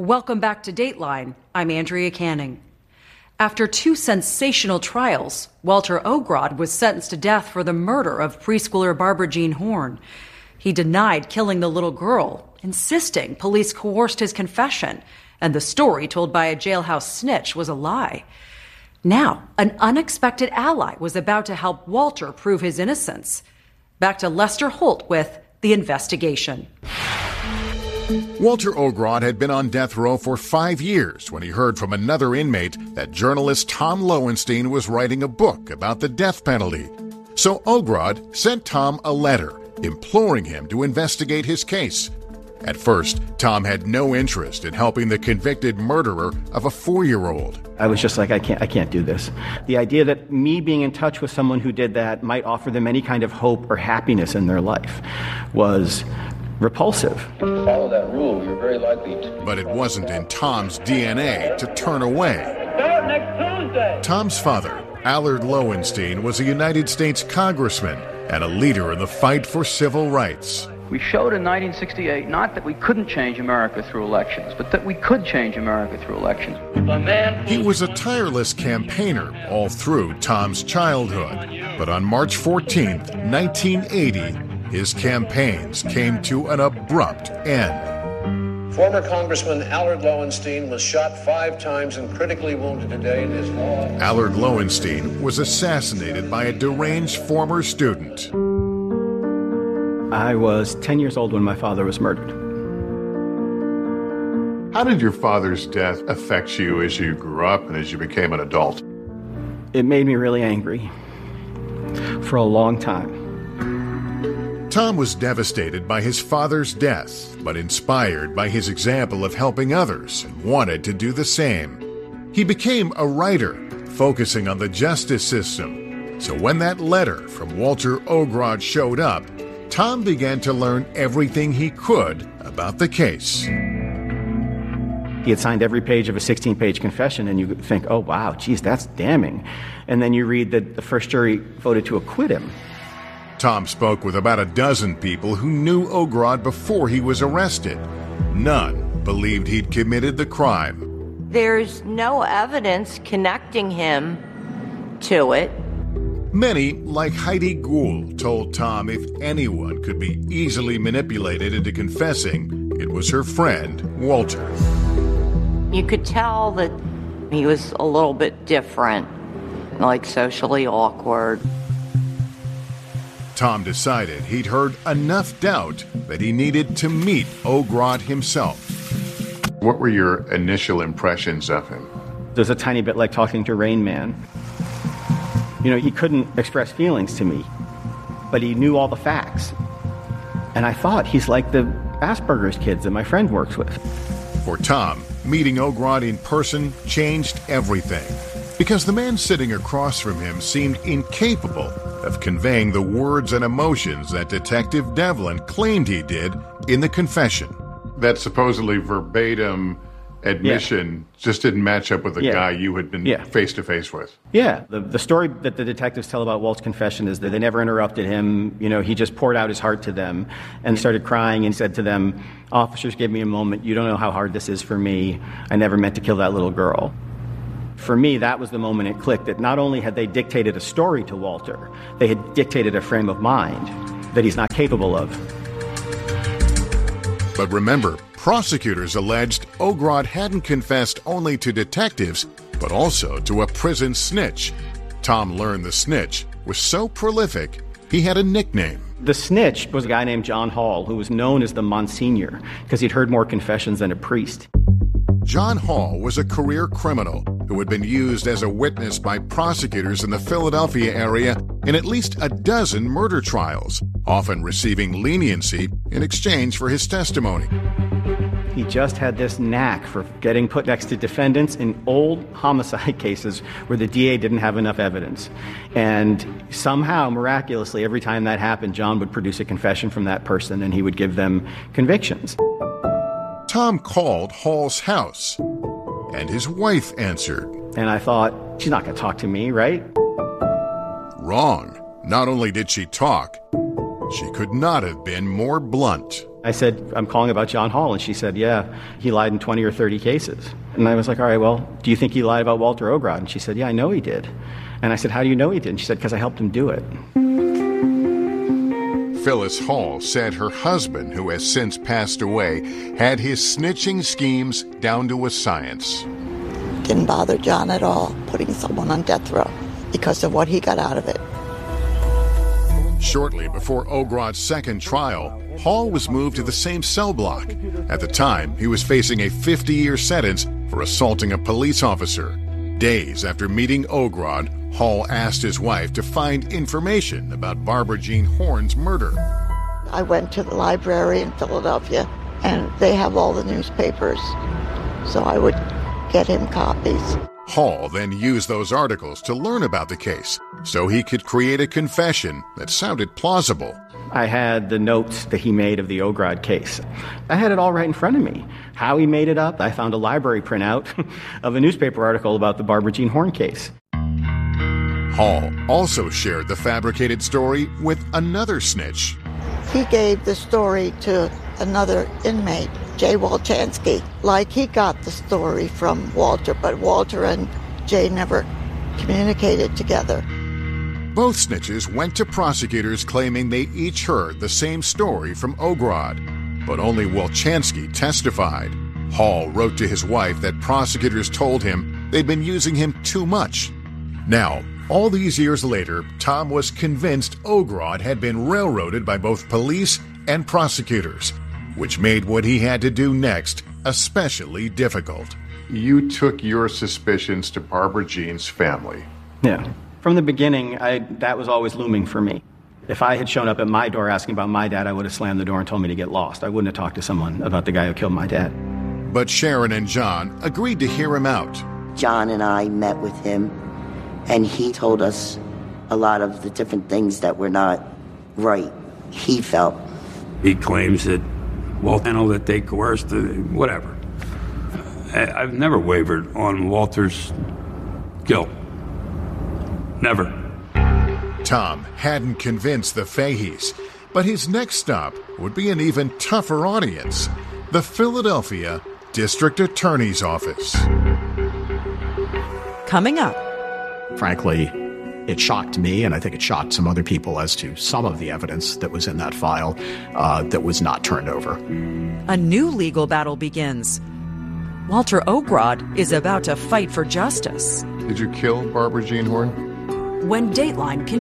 Welcome back to Dateline. I'm Andrea Canning. After 2 sensational trials, Walter Ogrod was sentenced to death for the murder of preschooler Barbara Jean Horn. He denied killing the little girl, insisting police coerced his confession, and the story told by a jailhouse snitch was a lie. Now, an unexpected ally was about to help Walter prove his innocence. Back to Lester Holt with The Investigation. Walter Ogrod had been on death row for 5 years when he heard from another inmate that journalist Tom Lowenstein was writing a book about the death penalty. So Ogrod sent Tom a letter imploring him to investigate his case. At first, Tom had no interest in helping the convicted murderer of a 4-year-old. I was just like, I can't do this. The idea that me being in touch with someone who did that might offer them any kind of hope or happiness in their life was repulsive. Follow that rule, you're very likely to. But it wasn't in Tom's DNA to turn away. Start next Tuesday. Tom's father, Allard Lowenstein, was a United States congressman and a leader in the fight for civil rights. We showed in 1968 not that we couldn't change America through elections, but that we could change America through elections. He was a tireless campaigner all through Tom's childhood. But on March 14th, 1980, his campaigns came to an abrupt end. Former Congressman Allard Lowenstein was shot 5 times and critically wounded today in his law. Allard Lowenstein was assassinated by a deranged former student. I was 10 years old when my father was murdered. How did your father's death affect you as you grew up and as you became an adult? It made me really angry for a long time. Tom was devastated by his father's death, but inspired by his example of helping others and wanted to do the same. He became a writer, focusing on the justice system. So when that letter from Walter Ogrod showed up, Tom began to learn everything he could about the case. He had signed every page of a 16-page confession, and you think, oh, wow, geez, that's damning. And then you read that the first jury voted to acquit him. Tom spoke with about a dozen people who knew Ogrod before he was arrested. None believed he'd committed the crime. There's no evidence connecting him to it. Many, like Heidi Gould, told Tom if anyone could be easily manipulated into confessing, it was her friend, Walter. You could tell that he was a little bit different, like socially awkward. Tom decided he'd heard enough doubt that he needed to meet Ogrod himself. What were your initial impressions of him? It was a tiny bit like talking to Rain Man. You know, he couldn't express feelings to me, but he knew all the facts. And I thought, he's like the Asperger's kids that my friend works with. For Tom, meeting Ogrod in person changed everything, because the man sitting across from him seemed incapable of conveying the words and emotions that Detective Devlin claimed he did in the confession. That supposedly verbatim admission just didn't match up with the guy you had been face-to-face with. Yeah, the story that the detectives tell about Walt's confession is that they never interrupted him. You know, he just poured out his heart to them and started crying and said to them, "Officers, give me a moment. You don't know how hard this is for me. I never meant to kill that little girl." For me, that was the moment it clicked, that not only had they dictated a story to Walter, they had dictated a frame of mind that he's not capable of. But remember, prosecutors alleged Ogrod hadn't confessed only to detectives, but also to a prison snitch. Tom learned the snitch was so prolific, he had a nickname. The snitch was a guy named John Hall, who was known as the Monsignor, because he'd heard more confessions than a priest. John Hall was a career criminal who had been used as a witness by prosecutors in the Philadelphia area in at least a dozen murder trials, often receiving leniency in exchange for his testimony. He just had this knack for getting put next to defendants in old homicide cases where the DA didn't have enough evidence. And somehow, miraculously, every time that happened, John would produce a confession from that person and he would give them convictions. Tom called Hall's house, and his wife answered. And I thought, she's not going to talk to me, right? Wrong. Not only did she talk, she could not have been more blunt. I said, I'm calling about John Hall. And she said, yeah, he lied in 20 or 30 cases. And I was like, all right, well, do you think he lied about Walter Ogrod? And she said, yeah, I know he did. And I said, how do you know he did? And she said, because I helped him do it. Phyllis Hall said her husband, who has since passed away, had his snitching schemes down to a science. Didn't bother John at all putting someone on death row because of what he got out of it. Shortly before Ogrod's second trial, Hall was moved to the same cell block. At the time, he was facing a 50-year sentence for assaulting a police officer. Days after meeting Ogrod, Hall asked his wife to find information about Barbara Jean Horn's murder. I went to the library in Philadelphia, and they have all the newspapers, so I would get him copies. Hall then used those articles to learn about the case, so he could create a confession that sounded plausible. I had the notes that he made of the Ogrod case. I had it all right in front of me. How he made it up, I found a library printout of a newspaper article about the Barbara Jean Horn case. Hall also shared the fabricated story with another snitch. He gave the story to another inmate, Jay Walchansky, like he got the story from Walter, but Walter and Jay never communicated together. Both snitches went to prosecutors claiming they each heard the same story from Ogrod, but only Walchansky testified. Hall wrote to his wife that prosecutors told him they'd been using him too much. Now, all these years later, Tom was convinced Ogrod had been railroaded by both police and prosecutors, which made what he had to do next especially difficult. You took your suspicions to Barbara Jean's family. Yeah. From the beginning, that was always looming for me. If I had shown up at my door asking about my dad, I would have slammed the door and told me to get lost. I wouldn't have talked to someone about the guy who killed my dad. But Sharon and John agreed to hear him out. John and I met with him, and he told us a lot of the different things that were not right, he felt. He claims that that they coerced, whatever. I've never wavered on Walter's guilt. Never. Tom hadn't convinced the Fahey's, but his next stop would be an even tougher audience, the Philadelphia District Attorney's Office. Coming up. Frankly, it shocked me, and I think it shocked some other people as to some of the evidence that was in that file that was not turned over. A new legal battle begins. Walter Ogrod is about to fight for justice. Did you kill Barbara Jean Horn? When Dateline continues.